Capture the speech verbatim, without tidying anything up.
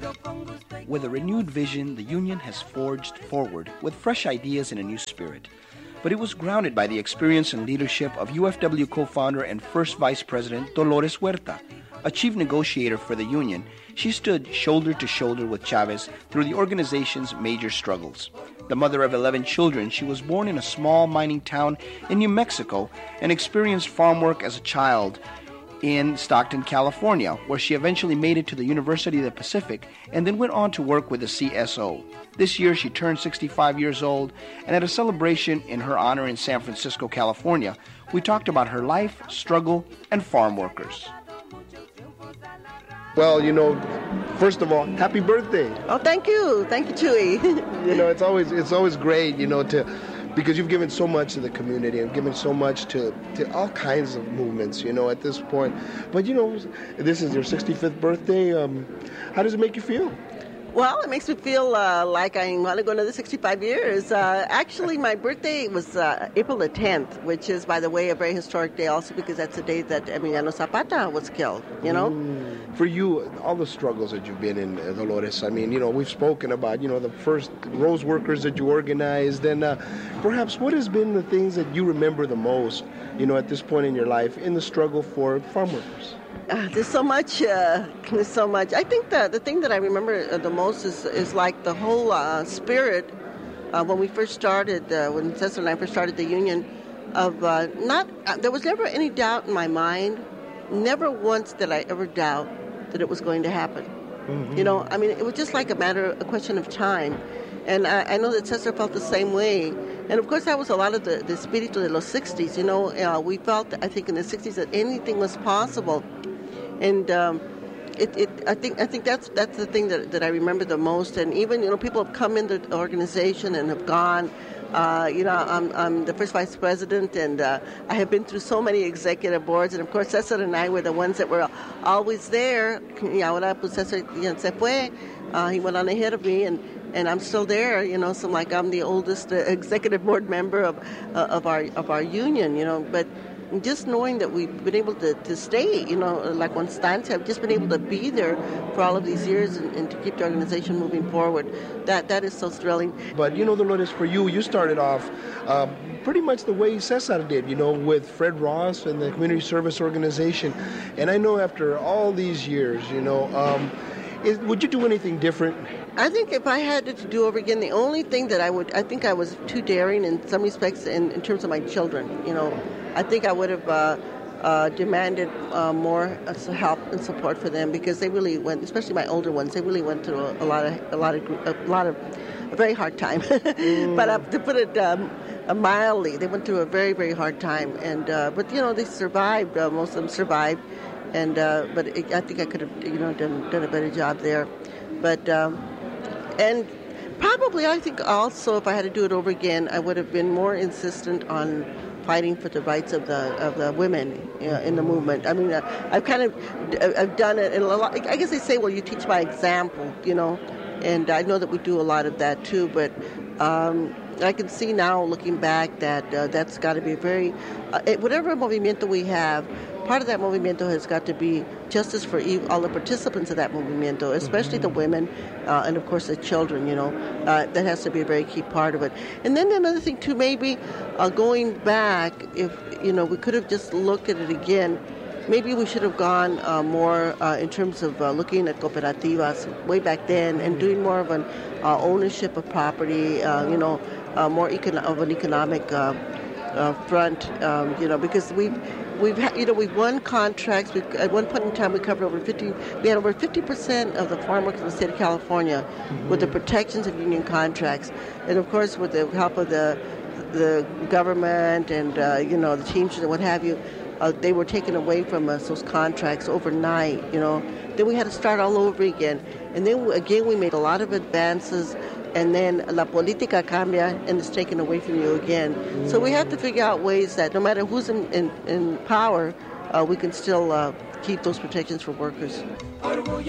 With a renewed vision, the union has forged forward with fresh ideas and a new spirit. But it was grounded by the experience and leadership of U F W co-founder and first Vice President Dolores Huerta. A chief negotiator for the union, she stood shoulder to shoulder with Chavez through the organization's major struggles. The mother of eleven children, she was born in a small mining town in New Mexico and experienced farm work as a child in Stockton, California, where she eventually made it to the University of the Pacific and then went on to work with the C S O. This year, she turned sixty-five years old, and at a celebration in her honor in San Francisco, California, we talked about her life, struggle, and farm workers. Well, you know, first of all, happy birthday. Oh, thank you. Thank you, Chewy. You know, it's always it's always great, you know, to because you've given so much to the community and given so much to, to all kinds of movements, you know, at this point. But, you know, this is your sixty-fifth birthday. Um, how does it make you feel? Well, it makes me feel uh, like I want to go another sixty-five years. Uh, actually, my birthday was uh, April the tenth, which is, by the way, a very historic day also because that's the day that Emiliano Zapata was killed, you know? Mm. For you, all the struggles that you've been in, uh, Dolores, I mean, you know, we've spoken about, you know, the first Rose Workers that you organized, and uh, perhaps what has been the things that you remember the most, you know, at this point in your life in the struggle for farm workers? Uh, there's so much. Uh, there's so much. I think the the thing that I remember uh, the most is is like the whole uh, spirit uh, when we first started, uh, when Cesar and I first started the union. Of uh, not, uh, there was never any doubt in my mind. Never once did I ever doubt that it was going to happen. Mm-hmm. You know, I mean, it was just like a matter, a question of time. And I, I know that Cesar felt the same way. And of course, that was a lot of the, the espíritu de los sixties. You know, uh, we felt, I think, in the sixties that anything was possible. And um, it, it, I think, I think that's that's the thing that, that I remember the most. And even, you know, people have come into the organization and have gone. Uh, you know, I'm, I'm the first vice president, and uh, I have been through so many executive boards. And of course, Cesar and I were the ones that were always there. Y ahora, pues Cesar se fue. Uh, he went on ahead of me, and, and I'm still there. You know, so like I'm the oldest uh, executive board member of uh, of our of our union. You know, but just knowing that we've been able to, to stay, you know, like on Stanton, I've just been able to be there for all of these years and, and to keep the organization moving forward. That that is so thrilling. But, you know, Dolores, for you, you started off uh, pretty much the way Cesar did, you know, with Fred Ross and the Community Service Organization. And I know after all these years, you know, um, is, would you do anything different? I think if I had it to do over again, the only thing that I would, I think I was too daring in some respects in, in terms of my children, you know. I think I would have uh, uh, demanded uh, more help and support for them because they really went, especially my older ones, they really went through a, a lot of a lot of a lot of a very hard time. mm. But uh, to put it um, uh, mildly, they went through a very very hard time. And uh, but you know they survived. Uh, most of them survived. And uh, but it, I think I could have you know done done a better job there. But um, and probably I think also if I had to do it over again, I would have been more insistent on fighting for the rights of the of the women you know, in the movement. I mean, uh, I've kind of I've done it in a lot. I guess they say, well, you teach by example, you know, and I know that we do a lot of that too. But um, I can see now, looking back, that uh, that's got to be very uh, whatever movimiento we have. Part of that movimiento has got to be justice for all the participants of that movimiento, especially mm-hmm. the women uh, and, of course, the children, you know. Uh, that has to be a very key part of it. And then another thing, too, maybe uh, going back, if, you know, we could have just looked at it again, maybe we should have gone uh, more uh, in terms of uh, looking at cooperativas way back then and doing more of an uh, ownership of property, uh, you know, uh, more econ- of an economic uh, uh, front, um, you know, because we've We've had, you know, we've won contracts. We've, at one point in time, we covered over fifty. We had over fifty percent of the farm workers in the state of California mm-hmm. with the protections of union contracts, and of course, with the help of the the government and uh, you know the Teamsters and what have you, uh, they were taken away from us those contracts overnight. You know, then we had to start all over again, and then again we made a lot of advances. And then la política cambia and it's taken away from you again. Mm. So we have to figure out ways that no matter who's in, in, in power, uh, we can still uh, keep those protections for workers. Orgullo